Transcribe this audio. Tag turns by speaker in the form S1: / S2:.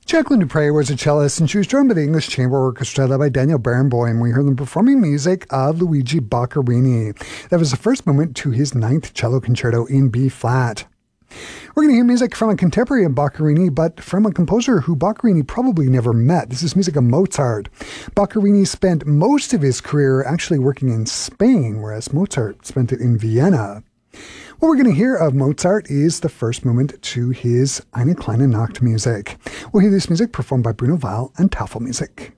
S1: Jacqueline du Pré was a cellist, and she was joined by the English Chamber Orchestra led by Daniel Barenboim, and we heard them performing music of Luigi Boccherini. That was the first movement to his 9th cello concerto in B-flat. We're going to hear music from a contemporary of Boccherini, but from a composer who Boccherini probably never met. This is music of Mozart. Boccherini spent most of his career actually working in Spain, whereas Mozart spent it in Vienna. What we're going to hear of Mozart is the first movement to his Eine kleine Nacht music. We'll hear this music performed by Bruno Weil and Tafelmusik.